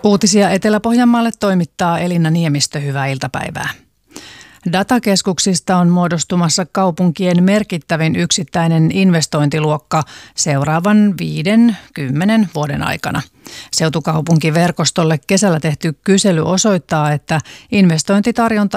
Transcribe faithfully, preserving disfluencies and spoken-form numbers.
Uutisia Etelä-Pohjanmaalle toimittaa Elina Niemistö. Hyvää iltapäivää. Datakeskuksista on muodostumassa kaupunkien merkittävin yksittäinen investointiluokka seuraavan viiden, kymmenen vuoden aikana. Seutukaupunkiverkostolle kesällä tehty kysely osoittaa, että investointitarjonta